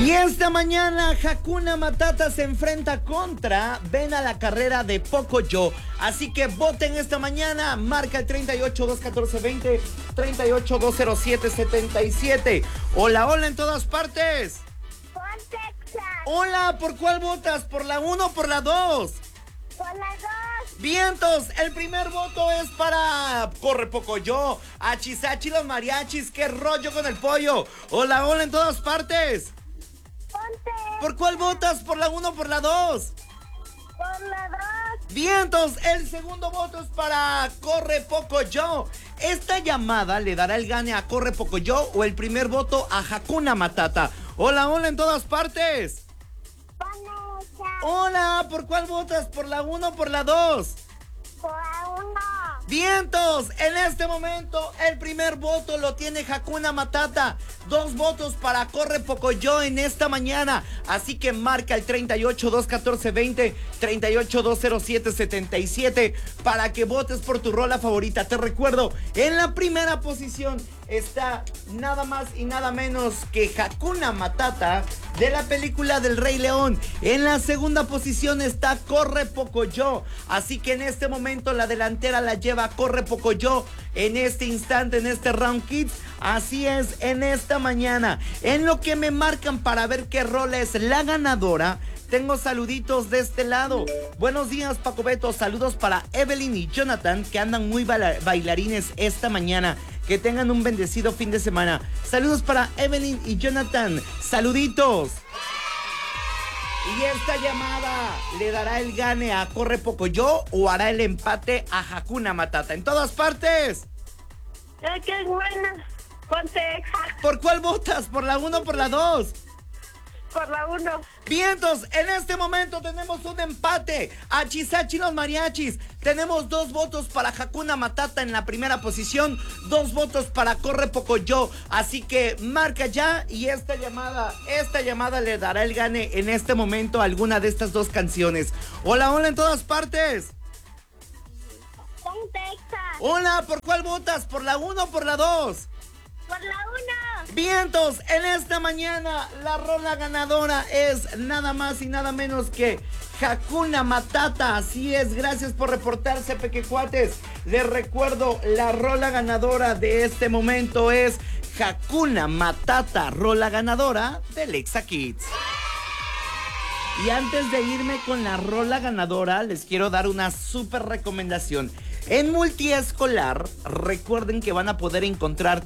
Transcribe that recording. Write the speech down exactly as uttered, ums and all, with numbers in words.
Y esta mañana Hakuna Matata se enfrenta contra Ven a la Carrera de Pocoyo. Así que voten esta mañana. Marca el treinta y ocho, dos catorce, veinte, treinta y ocho, dos cero siete, setenta y siete. Hola, hola en todas partes. Texas. Hola, ¿por cuál votas? ¿Por la uno o por la dos? Por la dos. Vientos, el primer voto es para Corre Pocoyo. Achisachi los mariachis, qué rollo con el pollo. Hola, hola en todas partes. Ponte. ¿Por cuál votas? ¿Por la uno o por la dos? Por la dos. Vientos, el segundo voto es para Corre Pocoyo. ¿Esta llamada le dará el gane a Corre Pocoyo o el primer voto a Hakuna Matata? Hola, hola en todas partes. Vanessa. Hola, ¿por cuál votas? ¿Por la uno o por la dos? Por la uno. Vientos, en este momento el primer voto lo tiene Hakuna Matata. Dos votos para Corre Pocoyo en esta mañana. Así que marca el treinta y ocho, dos catorce, veinte, treinta y ocho, dos cero siete, setenta y siete para que votes por tu rola favorita. Te recuerdo, en la primera posición está nada más y nada menos que Hakuna Matata de la película del Rey León. En la segunda posición está Corre Pocoyo. Así que en este momento la delantera la lleva Corre Pocoyo. En este instante, en este Round Kids. Así es, en esta mañana. En lo que me marcan para ver qué rola es la ganadora, tengo saluditos de este lado. Buenos días, Paco Beto. Saludos para Evelyn y Jonathan, que andan muy baila- bailarines esta mañana. Que tengan un bendecido fin de semana. Saludos para Evelyn y Jonathan. Saluditos. Y esta llamada le dará el gane a Corre Pocoyo o hará el empate a Hakuna Matata. En todas partes. Ay, qué buena. Ponte. ¿Por cuál votas? ¿Por la uno o por la dos? Por la uno. Vientos, en este momento tenemos un empate. Achisachi los mariachis. Tenemos dos votos para Hakuna Matata en la primera posición, dos votos para Corre Pocoyo. Así que marca ya y esta llamada, esta llamada le dará el gane en este momento a alguna de estas dos canciones. Hola, hola en todas partes. Ponte. Hola, ¿por cuál votas? ¿Por la uno o por la dos? Por la uno. Vientos, en esta mañana la rola ganadora es nada más y nada menos que Hakuna Matata. Así es, gracias por reportarse, pequecuates. Les recuerdo, la rola ganadora de este momento es Hakuna Matata, rola ganadora de Lexa Kids. Y antes de irme con la rola ganadora, les quiero dar una súper recomendación. En multiescolar, recuerden que van a poder encontrar